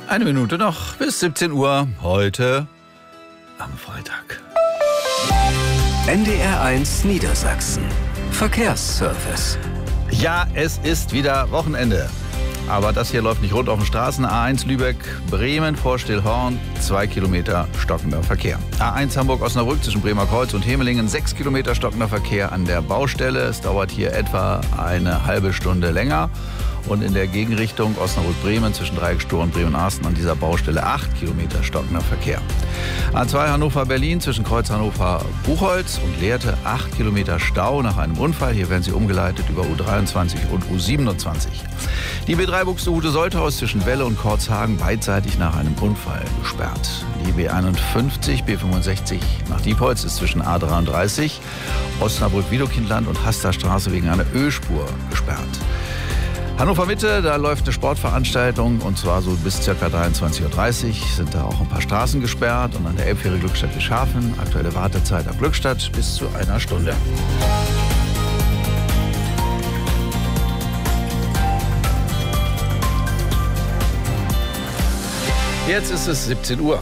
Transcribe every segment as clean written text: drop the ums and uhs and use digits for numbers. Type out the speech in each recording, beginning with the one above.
Eine Minute noch bis 17 Uhr, heute am Freitag. NDR1 Niedersachsen. Verkehrsservice. Ja, es ist wieder Wochenende. Aber das hier läuft nicht rund auf den Straßen. A1 Lübeck-Bremen vor Stillhorn, 2 Kilometer stockender Verkehr. A1 Hamburg-Osnabrück zwischen Bremerkreuz und Hemelingen, 6 Kilometer stockender Verkehr an der Baustelle. Es dauert hier etwa eine halbe Stunde länger. Und in der Gegenrichtung Osnabrück-Bremen zwischen Dreieckstor und Bremen-Arsten an dieser Baustelle 8 Kilometer stockender Verkehr. A2 Hannover-Berlin zwischen Kreuz Hannover-Buchholz und Lehrte 8 Kilometer Stau nach einem Unfall. Hier werden sie umgeleitet über U23 und U27. Die B3 Buxtehude Solthaus zwischen Welle und Kortzhagen beidseitig nach einem Unfall gesperrt. Die B51, B65 nach Diepholz ist zwischen A33, Osnabrück-Wiedokindland und Hasterstraße wegen einer Ölspur gesperrt. Hannover Mitte, da läuft eine Sportveranstaltung und zwar so bis ca. 23.30 Uhr sind da auch ein paar Straßen gesperrt und an der Elbfähre Glückstadt-Geschafen aktuelle Wartezeit ab Glückstadt bis zu einer Stunde. Jetzt ist es 17 Uhr.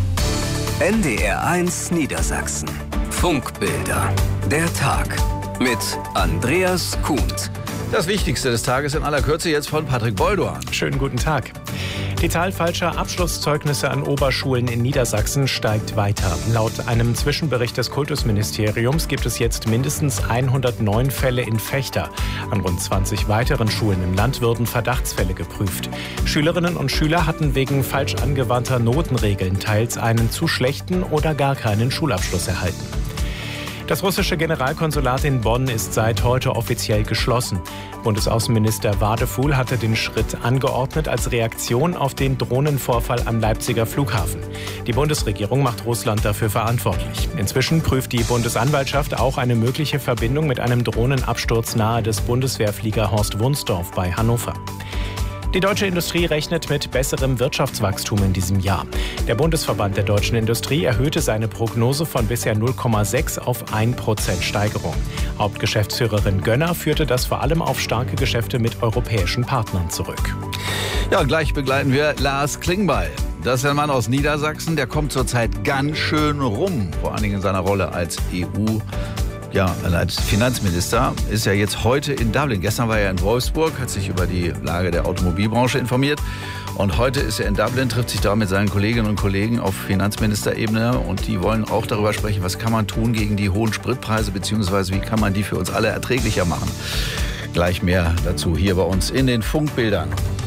NDR1 Niedersachsen. Funkbilder. Der Tag mit Andreas Kuhnt. Das Wichtigste des Tages in aller Kürze jetzt von Patrick Bolduan. Schönen guten Tag. Die Zahl falscher Abschlusszeugnisse an Oberschulen in Niedersachsen steigt weiter. Laut einem Zwischenbericht des Kultusministeriums gibt es jetzt mindestens 109 Fälle in Vechta. An rund 20 weiteren Schulen im Land würden Verdachtsfälle geprüft. Schülerinnen und Schüler hatten wegen falsch angewandter Notenregeln teils einen zu schlechten oder gar keinen Schulabschluss erhalten. Das russische Generalkonsulat in Bonn ist seit heute offiziell geschlossen. Bundesaußenminister Wadefuhl hatte den Schritt angeordnet als Reaktion auf den Drohnenvorfall am Leipziger Flughafen. Die Bundesregierung macht Russland dafür verantwortlich. Inzwischen prüft die Bundesanwaltschaft auch eine mögliche Verbindung mit einem Drohnenabsturz nahe des Bundeswehrflieger Horst Wunsdorf bei Hannover. Die deutsche Industrie rechnet mit besserem Wirtschaftswachstum in diesem Jahr. Der Bundesverband der deutschen Industrie erhöhte seine Prognose von bisher 0,6 auf 1% Steigerung. Hauptgeschäftsführerin Gönner führte das vor allem auf starke Geschäfte mit europäischen Partnern zurück. Ja, gleich begleiten wir Lars Klingbeil. Das ist ein Mann aus Niedersachsen, der kommt zurzeit ganz schön rum, vor allen Dingen in seiner Rolle als als Finanzminister, ist ja jetzt heute in Dublin. Gestern war er in Wolfsburg, hat sich über die Lage der Automobilbranche informiert. Und heute ist er in Dublin, trifft sich da mit seinen Kolleginnen und Kollegen auf Finanzministerebene. Und die wollen auch darüber sprechen, was kann man tun gegen die hohen Spritpreise, beziehungsweise wie kann man die für uns alle erträglicher machen. Gleich mehr dazu hier bei uns in den Funkbildern.